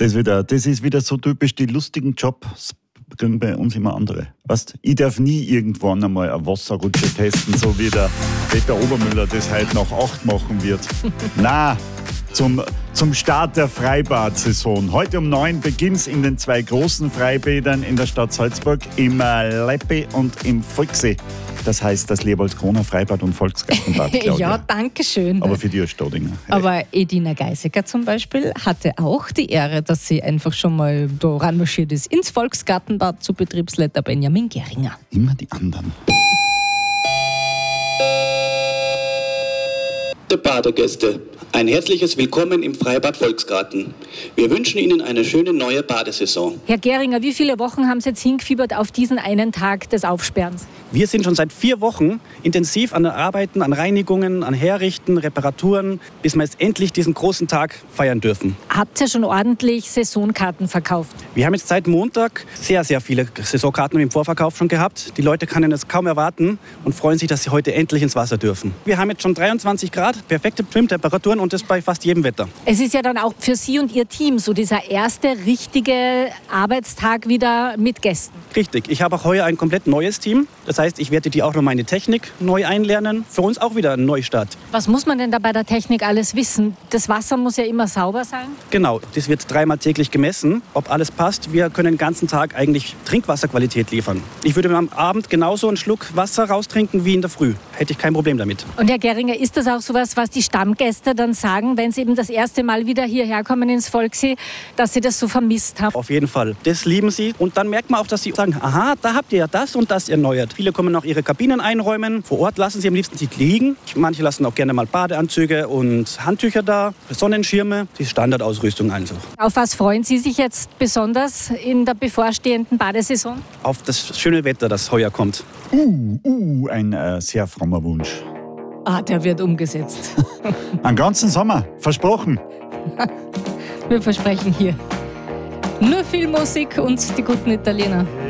Das ist wieder so typisch, die lustigen Jobs kriegen bei uns immer andere. Weißt? Ich darf nie irgendwann einmal eine Wasserrutsche testen, so wie der Peter Obermüller das heute nach 8 machen wird. Nein, zum Start der Freibad-Saison. Heute um 9 beginnt es in den 2 großen Freibädern in der Stadt Salzburg, im Leppi und im Volksee. Das heißt das Leopoldskroner Freibad und Volksgartenbad, Claudia. Ja, danke schön. Aber für die ist Staudinger. Hey. Aber Edina Geisiger zum Beispiel hatte auch die Ehre, dass sie einfach schon mal da ranmarschiert ist ins Volksgartenbad zu Betriebsleiter Benjamin Geringer. Immer die anderen. Der Badegäste, ein herzliches Willkommen im Freibad Volksgarten. Wir wünschen Ihnen eine schöne neue Badesaison. Herr Geringer, wie viele Wochen haben Sie jetzt hingefiebert auf diesen einen Tag des Aufsperrens? Wir sind schon seit 4 Wochen intensiv an Arbeiten, an Reinigungen, an Herrichten, Reparaturen, bis wir jetzt endlich diesen großen Tag feiern dürfen. Habt ihr schon ordentlich Saisonkarten verkauft? Wir haben jetzt seit Montag sehr, sehr viele Saisonkarten im Vorverkauf schon gehabt. Die Leute können es kaum erwarten und freuen sich, dass sie heute endlich ins Wasser dürfen. Wir haben jetzt schon 23 Grad, perfekte Schwimmtemperaturen und das bei fast jedem Wetter. Es ist ja dann auch für Sie und Ihr Team so dieser erste richtige Arbeitstag wieder mit Gästen. Richtig, ich habe auch heuer ein komplett neues Team. Das heißt, ich werde die auch noch meine Technik neu einlernen. Für uns auch wieder ein Neustart. Was muss man denn da bei der Technik alles wissen? Das Wasser muss ja immer sauber sein. Genau, das wird 3-mal täglich gemessen, ob alles passt. Wir können den ganzen Tag eigentlich Trinkwasserqualität liefern. Ich würde am Abend genauso einen Schluck Wasser raustrinken wie in der Früh. Hätte ich kein Problem damit. Und Herr Geringer, ist das auch sowas, was die Stammgäste dann sagen, wenn sie eben das erste Mal wieder hierher kommen ins Volksee, dass sie das so vermisst haben? Auf jeden Fall. Das lieben sie. Und dann merkt man auch, dass sie sagen, aha, da habt ihr ja das und das erneuert. Viele kommen auch ihre Kabinen einräumen. Vor Ort lassen sie am liebsten sich liegen. Manche lassen auch gerne mal Badeanzüge und Handtücher da, Sonnenschirme, die Standardausrüstung also. Auf was freuen Sie sich jetzt besonders in der bevorstehenden Badesaison? Auf das schöne Wetter, das heuer kommt. Ein sehr frommer Wunsch. Ah, der wird umgesetzt. Einen ganzen Sommer, versprochen. Wir versprechen hier nur viel Musik und die guten Italiener.